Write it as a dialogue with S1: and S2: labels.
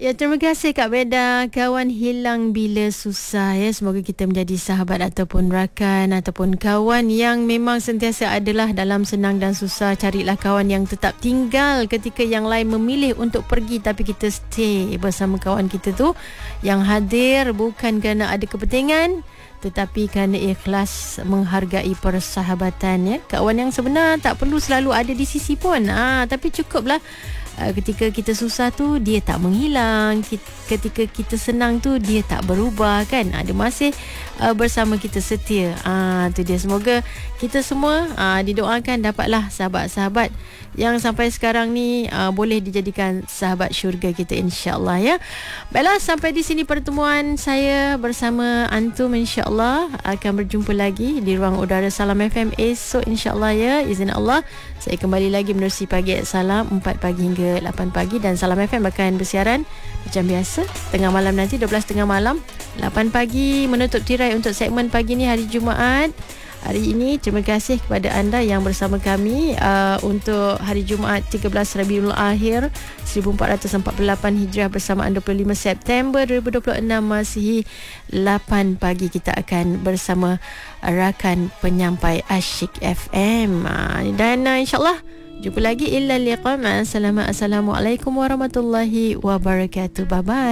S1: Ya, terima kasih Kak Beda. Kawan hilang bila susah ya. Semoga kita menjadi sahabat ataupun rakan ataupun kawan yang memang sentiasa adalah dalam senang dan susah. Carilah kawan yang tetap tinggal ketika yang lain memilih untuk pergi, tapi kita stay bersama kawan kita tu, yang hadir bukan kerana ada kepentingan tetapi kerana ikhlas menghargai persahabatan ya. Kawan yang sebenar tak perlu selalu ada di sisi pun. Tapi cukuplah ketika kita susah tu dia tak menghilang, ketika kita senang tu dia tak berubah kan. Dia masih bersama kita setia. Tu dia. Semoga kita semua didoakan dapatlah sahabat-sahabat yang sampai sekarang ni boleh dijadikan sahabat syurga kita, insya-Allah ya. Baiklah, sampai di sini pertemuan saya bersama antum. Insya-Allah akan berjumpa lagi di ruang udara Salam FM esok, insya-Allah ya. Izin Allah saya kembali lagi menerusi Pagi at Salam 4 pagi hingga 8 pagi, dan Salam FM akan bersiaran macam biasa tengah malam nanti 12.30 malam 8 pagi menutup tirai untuk segmen pagi ni hari Jumaat. Hari ini terima kasih kepada anda yang bersama kami untuk hari Jumaat 13 Rabiul Akhir 1448 Hijrah bersamaan 25 September 2026 Masihi. 8 pagi kita akan bersama rakan penyampai Asyik FM. Dan insyaAllah jumpa lagi. Illa liqa. Assalamualaikum warahmatullahi wabarakatuh. Bye bye.